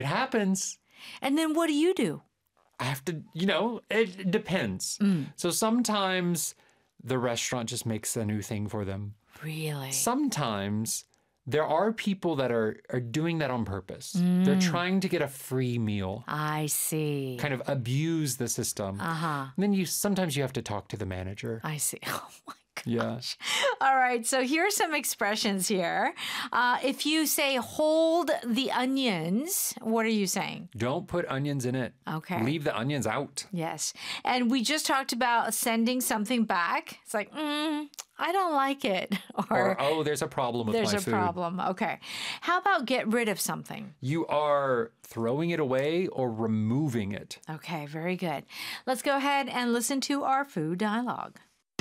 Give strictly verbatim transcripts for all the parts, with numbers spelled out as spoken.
It happens. And then what do you do? I have to, you know, it depends. Mm. So sometimes the restaurant just makes a new thing for them. Really? Sometimes there are people that are, are doing that on purpose. Mm. They're trying to get a free meal. I see. Kind of abuse the system. Uh-huh. And then you sometimes you have to talk to the manager. I see. Oh, my gosh. Yeah. All right. So here are some expressions here. Uh, if you say hold the onions, what are you saying? Don't put onions in it. Okay. Leave the onions out. Yes. And we just talked about sending something back. It's like, mm, I don't like it. Or, Or, oh, there's a problem with there's my a food. problem. Okay. How about get rid of something? You are throwing it away or removing it. Okay, very good. Let's go ahead and listen to our food dialogue.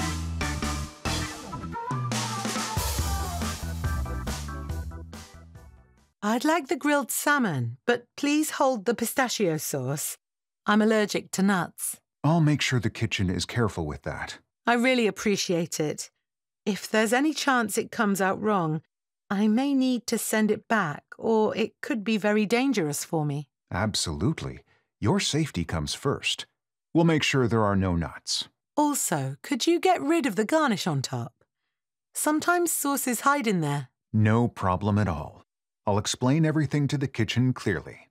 I'd like the grilled salmon, but please hold the pistachio sauce. I'm allergic to nuts. I'll make sure the kitchen is careful with that. I really appreciate it. If there's any chance it comes out wrong, I may need to send it back, or it could be very dangerous for me. Absolutely. Your safety comes first. We'll make sure there are no nuts. Also, could you get rid of the garnish on top? Sometimes sauces hide in there. No problem at all. I'll explain everything to the kitchen clearly.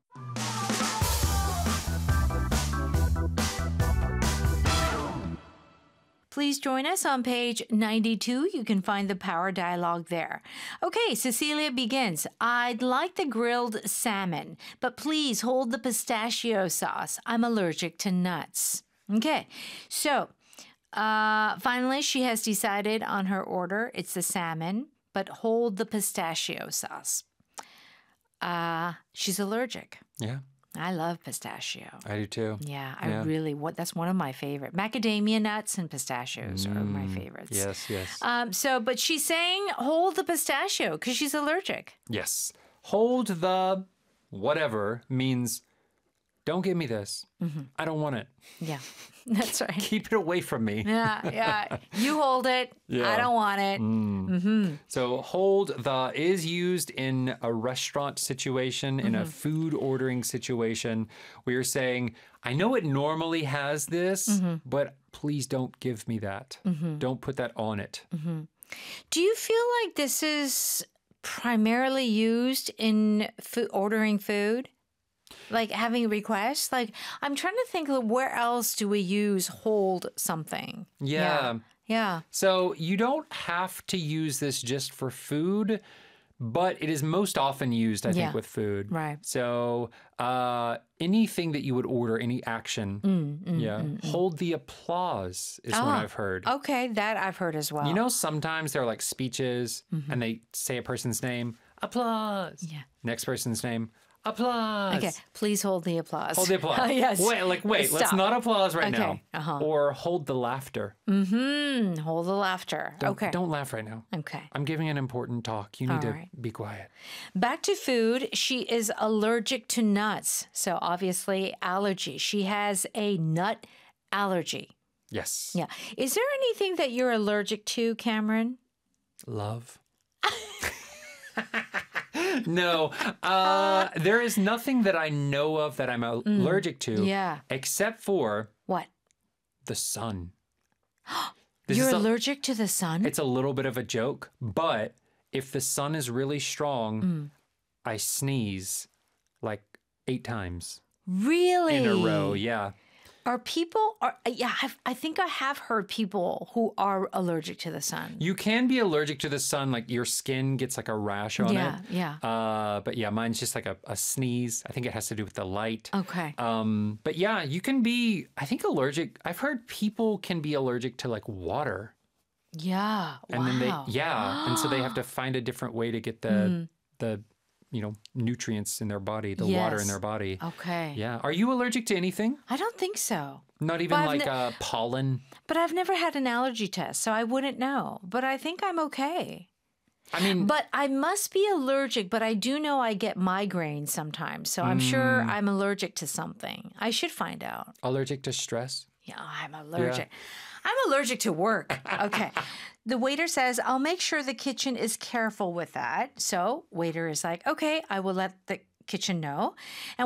Please join us on page ninety-two. You can find the power dialogue there. Okay, Cecilia begins. I'd like the grilled salmon, but please hold the pistachio sauce. I'm allergic to nuts. Okay, so uh, finally she has decided on her order. It's the salmon, but hold the pistachio sauce. Uh, she's allergic. Yeah, I love pistachio. I do too. Yeah, I Yeah. really, what that's one of my favorite. Macadamia nuts and pistachios are my Mm, favorites. Yes, yes. Um, so, but she's saying hold the pistachio because she's allergic. Yes. Hold the whatever means don't give me this. Mm-hmm. I don't want it. Yeah, that's right. Keep it away from me. Yeah, yeah. You hold it. Yeah. I don't want it. Mm. Mm-hmm. So hold the is used in a restaurant situation, in a Mm-hmm. food ordering situation, where you're saying, I know it normally has this, Mm-hmm. but please don't give me that. Don't put that on it. Mm-hmm. Do you feel like this is primarily used in food, ordering food? Like having requests? Like, I'm trying to think of where else do we use hold something? Yeah. Yeah. So you don't have to use this just for food, but it is most often used, I Yeah. think, with food. Right. So uh, anything that you would order, any action, Mm, mm, yeah, mm, mm. hold the applause is Oh, what I've heard. Okay, that I've heard as well. You know, sometimes there are like speeches Mhm. and they say a person's name, applause. Yeah. Next person's name, applause. Okay, please hold the applause. Hold the applause. Yes. Wait, like, wait, let's Stop. not applause right now. Okay, uh-huh. Or hold the laughter. Mm-hmm. Hold the laughter. Don't, Okay. Don't laugh right now. Okay. I'm giving an important talk. You need All to right. be quiet. Back to food. She is allergic to nuts. So obviously allergy. She has a nut allergy. Yes. Yeah. Is there anything that you're allergic to, Cameron? Love. No, uh, there is nothing that I know of that I'm al- allergic to, Mm. Yeah. except for What? the sun. This You're is a- allergic to the sun? It's a little bit of a joke, but if the sun is really strong, Mm. I sneeze like eight times Really? in a row. Yeah. Are people, are, yeah, I've, I think I have heard people who are allergic to the sun. You can be allergic to the sun, like your skin gets like a rash on Yeah, it. yeah. Uh, but yeah, mine's just like a, a sneeze. I think it has to do with the light. Okay. Um, but yeah, you can be, I think allergic. I've heard people can be allergic to like water. Yeah. And wow. then they, yeah. And so they have to find a different way to get the, Mhm. the, you know, nutrients in their body, the water in Yes. their body. Okay. Yeah. Are you allergic to anything? I don't think so. Not even But I've like ne- uh, pollen? But I've never had an allergy test, so I wouldn't know. But I think I'm okay. I mean, But I must be allergic, but I do know I get migraines sometimes. So I'm sure Mm. I'm allergic to something. I should find out. allergic to stress? Yeah, I'm allergic. I'm allergic to work. Okay. The waiter says, I'll make sure the kitchen is careful with that. So waiter is like, okay, I will let the kitchen know. And